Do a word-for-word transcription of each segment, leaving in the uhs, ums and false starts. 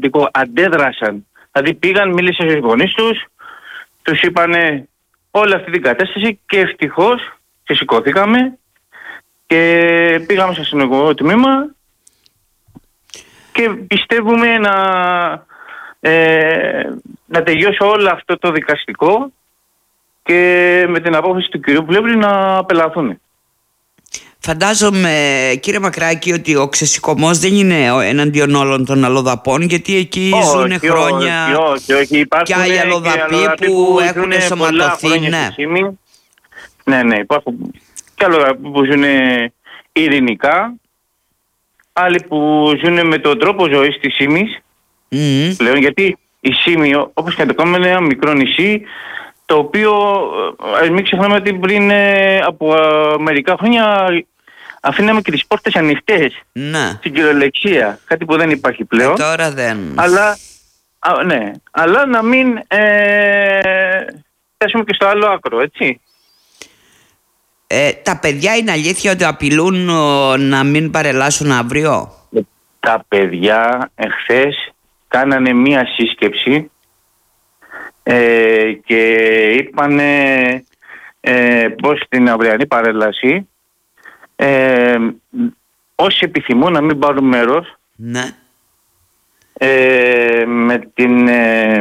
δικαστικό, αντέδρασαν. Δηλαδή πήγαν, μίλησαν στους γονείς τους, τους είπανε όλη αυτή την κατάσταση και ευτυχώς και σηκώθηκαμε και πήγαμε στο αστυνομικό τμήμα και πιστεύουμε να, ε, να τελειώσει όλο αυτό το δικαστικό και με την απόφαση του κυρίου Πλεύρη να απελαθούν. Φαντάζομαι, κύριε Μακράκη, ότι ο ξεσηκωμός δεν είναι εναντίον όλων των αλλοδαπών, γιατί εκεί όχι, ζουν χρόνια όχι, όχι, όχι. και άλλοι αλλοδαποί που, που έχουν σωματωθεί. Ναι. ναι, ναι, υπάρχουν και αλλοδαποί που ζουν ειρηνικά, άλλοι που ζουν με τον τρόπο ζωής της Σύμης. Mm. Πλέον, γιατί η Σύμη, όπως και να το κάνουμε, είναι ένα μικρό νησί, το οποίο, ας μην ξεχνάμε ότι πριν από μερικά χρόνια αφήναμε και τις πόρτες ανοιχτές, ναι, στην κυριολεξία, κάτι που δεν υπάρχει πλέον. Ε, τώρα δεν. Αλλά, α, ναι, αλλά να μην ε, φτάσουμε και στο άλλο άκρο, έτσι. Ε, τα παιδιά είναι αλήθεια ότι απειλούν ο, να μην παρελάσουν αύριο? Τα παιδιά εχθές κάνανε μία σύσκεψη ε, και είπανε ε, πως στην αυριανή παρέλαση ε, όσοι επιθυμούν να μην πάρουν μέρος, ναι, ε, με την ε,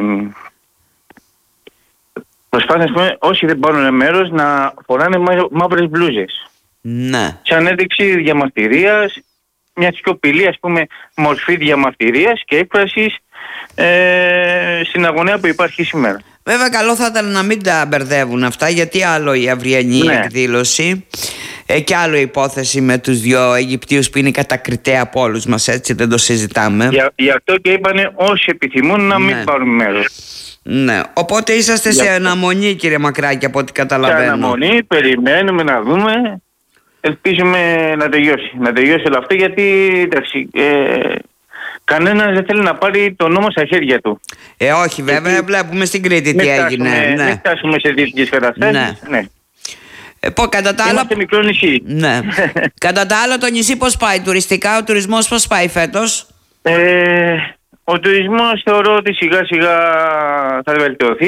προσπάθεια, πούμε, όσοι δεν πάρουν μέρος να φοράνε μά, μαύρες μπλούζες, ναι, σαν ένδειξη διαμαρτυρίας, μια σιωπηλή, ας πούμε, μορφή διαμαρτυρίας και έκφρασης ε, στην αγωνία που υπάρχει σήμερα. Βέβαια καλό θα ήταν να μην τα μπερδεύουν αυτά, γιατί άλλο η αυριανή, ναι, εκδήλωση ε, και άλλο η υπόθεση με τους δυο Αιγυπτίους που είναι κατακριτέα από όλους μας, έτσι, δεν το συζητάμε. Για, γι' αυτό και είπανε όσοι επιθυμούν να μην, ναι, πάρουν μέρος. Ναι, οπότε είσαστε για σε αναμονή, κύριε Μακράκη, από ό,τι καταλαβαίνω. Σε αναμονή, περιμένουμε να δούμε, ελπίζουμε να τελειώσει, να τελειώσει όλο αυτό, γιατί εντάξει, ε, κανένας δεν θέλει να πάρει τον νόμο στα χέρια του. Ε, όχι, βέβαια, γιατί βλέπουμε στην Κρήτη τι έγινε. Ναι. Μην φτάσουμε σε δύσκολες καταστάσεις. Ναι. Ναι. Ε, πω, κατά τα άλλα... Είμαστε μικρό νησί. Ναι. Κατά τα άλλα, το νησί πώς πάει τουριστικά, ο τουρισμός πώς πάει φέτος? Ε, ο τουρισμός θεωρώ ότι σιγά σιγά θα βελτιωθεί.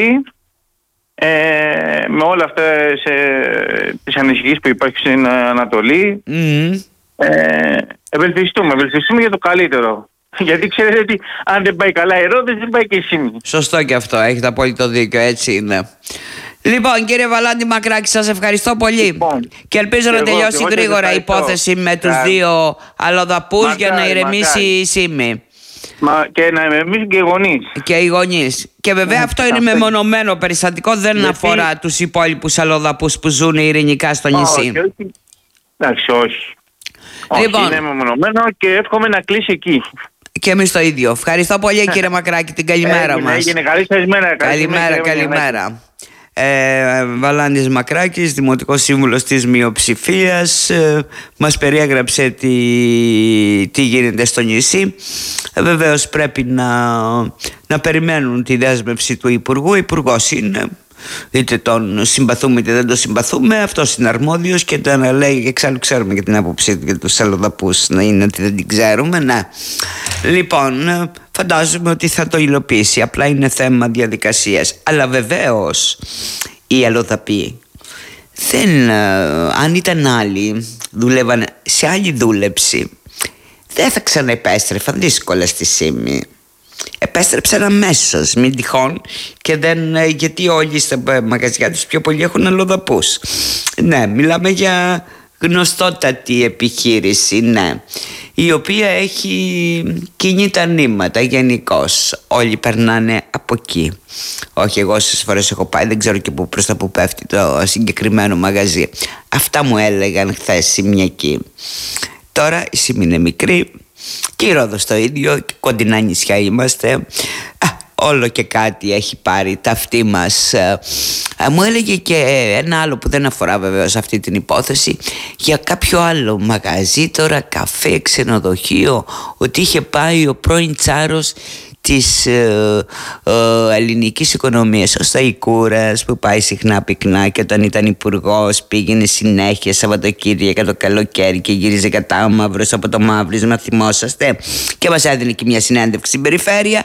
Ε, με όλα αυτά ε, τις ανησυχίες που υπάρχει στην Ανατολή. Mm. Ε, ευελπιστούμε, ευελπιστούμε για το καλύτερο. Γιατί ξέρετε ότι αν δεν πάει καλά η Ρόδος, δεν πάει και η Σύμη. Σωστό και αυτό, έχετε απόλυτο δίκιο, έτσι είναι. Λοιπόν, κύριε Βαλάντη Μακράκη, σας ευχαριστώ πολύ. Λοιπόν, και ελπίζω και να τελειώσει εγώ, γρήγορα η υπόθεση με τους Ά, δύο αλλοδαπούς μακάρι, για να ηρεμήσει μακάρι. η Σύμη. Μα και να ηρεμήσουν και οι γονείς. Και οι γονείς. Και βέβαια αυτό είναι μεμονωμένο περιστατικό, δεν γιατί... αφορά τους υπόλοιπους αλλοδαπούς που ζουν ειρηνικά στο νησί. Όχι, όχι. Εντάξει, όχι. Λοιπόν, όχι, είναι μεμονωμένο και εύχομαι να κλείσει εκεί. Και εμείς το ίδιο. Ευχαριστώ πολύ, κύριε Μακράκη, την καλημέρα έγινε, μας. Έγινε. Καλή σας μέρα. Καλημέρα, καλημέρα. Ε, Βαλάντης Μακράκης, Δημοτικός Σύμβουλος της Μειοψηφίας, ε, μας περιέγραψε τι, τι γίνεται στο νησί. ε, Βεβαίως πρέπει να, να περιμένουν τη δέσμευση του Υπουργού. Ο Υπουργός είναι, είτε τον συμπαθούμε είτε δεν τον συμπαθούμε, αυτός είναι αρμόδιος και το αναλέει. Εξάλλου ξέρουμε και την άποψή του για τους αλλοδαπούς, να είναι ότι δεν την ξέρουμε. Ναι. Λοιπόν, φαντάζομαι ότι θα το υλοποιήσει, απλά είναι θέμα διαδικασίας. Αλλά βεβαίως οι αλλοδαποί δεν, αν ήταν άλλοι, δουλεύαν σε άλλη δούλεψη, δεν θα ξαναεπέστρεφαν δύσκολα στη Σύμη. Επέστρεψαν αμέσως, μην τυχόν, και δεν, γιατί όλοι στα μαγαζιά τους πιο πολλοί έχουν αλλοδαπούς. Ναι, μιλάμε για γνωστότατη επιχείρηση, ναι, η οποία έχει κινητά νήματα γενικώς. Όλοι περνάνε από εκεί. Όχι, εγώ όσες φορές έχω πάει, δεν ξέρω και που, προς τα που πέφτει το συγκεκριμένο μαγαζί. Αυτά μου έλεγαν χθες Σιμιακοί. Τώρα η Σύμη είναι μικρή και η Ρόδος το ίδιο, και κοντινά νησιά είμαστε. Α, όλο και κάτι έχει πάρει ταυτή μας. Α, μου έλεγε και ένα άλλο που δεν αφορά βεβαίως αυτή την υπόθεση, για κάποιο άλλο μαγαζί τώρα, καφέ, ξενοδοχείο, ότι είχε πάει ο πρώην τσάρος της ε, ε, ελληνικής οικονομίας, ο Σταϊκούρας, που πάει συχνά πυκνά, και όταν ήταν υπουργός πήγαινε συνέχεια Σαββατοκύριακα το καλοκαίρι και γύριζε κατά μαύρος από το μαύρισμα, θυμόσαστε, και μας έδινε και μια συνέντευξη στην περιφέρεια.